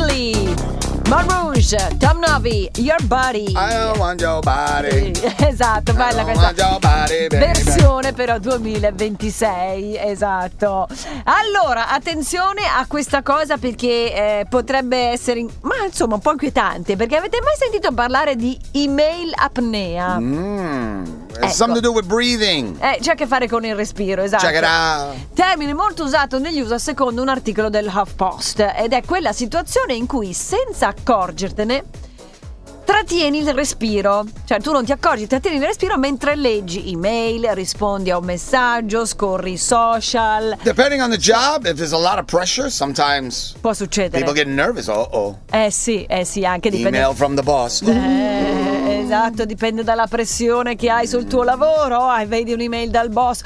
Italy. Marrouge, Tom Novi, Your Body. I don't want your body. Esatto, bella questa versione però 2026, esatto. Allora, attenzione a questa cosa perché potrebbe essere, ma insomma un po' inquietante, perché avete mai sentito parlare di email apnea? It's something to do with breathing. C'ha a che fare con il respiro, esatto. Check it out. Termine molto usato negli USA secondo un articolo del HuffPost, ed è quella situazione in cui senza accorgertene trattieni il respiro. Cioè tu non ti accorgi, trattieni il respiro mentre leggi email, rispondi a un messaggio, scorri social. Depending on the job, if there's a lot of pressure, sometimes può succedere. People get nervous. Sì, anche dipende. Email from the boss. Esatto, dipende dalla pressione che hai sul tuo lavoro. Vedi un'email dal boss.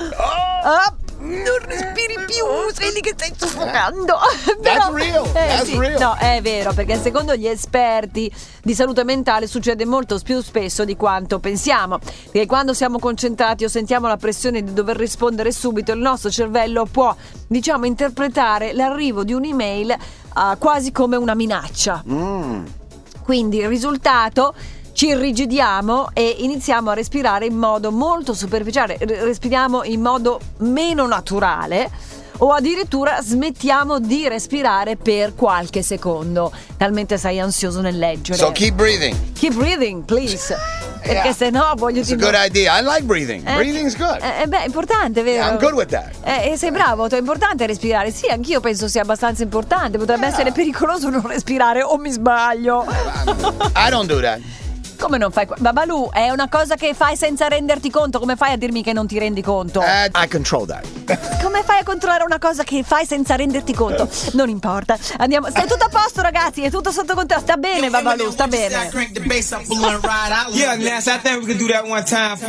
Non respiri più, senti che stai soffocando. That's real. That's sì, real. No, è vero, perché secondo gli esperti di salute mentale succede molto più spesso di quanto pensiamo. Perché quando siamo concentrati o sentiamo la pressione di dover rispondere subito, il nostro cervello può, interpretare l'arrivo di un'email quasi come una minaccia. Quindi il risultato: ci irrigidiamo e iniziamo a respirare in modo molto superficiale, respiriamo in modo meno naturale o addirittura smettiamo di respirare per qualche secondo, talmente sei ansioso nel leggere. So keep breathing. Keep breathing, please. Perché se no voglio dire. It's a good idea. I like breathing. Breathing's good. È importante, vero? Yeah, I'm good with that. Sei bravo, è importante respirare. Sì, anch'io penso sia abbastanza importante. Potrebbe essere pericoloso non respirare, o mi sbaglio? I don't do that. Come non fai? Babalù, è una cosa che fai senza renderti conto. Come fai a dirmi che non ti rendi conto? I control that. Come fai a controllare una cosa che fai senza renderti conto? Non importa. Andiamo. Stai tutto a posto, ragazzi. È tutto sotto controllo. Sta bene, Babalù, sta bene. Yeah, Ness, I think we can do that one time for